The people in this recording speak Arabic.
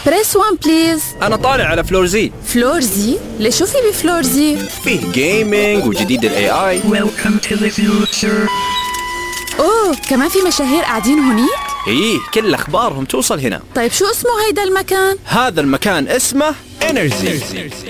بريس 1 بليز. أنا طالع على فلور زي. فلور زي؟ ليش شو في بفلور زي؟ فيه جيمينج وجديد ال AI. Welcome to the future. أوه كمان في مشاهير قاعدين هونيك؟ إيه كل أخبارهم توصل هنا. طيب شو اسمه هيدا المكان؟ هذا المكان اسمه إنرجي.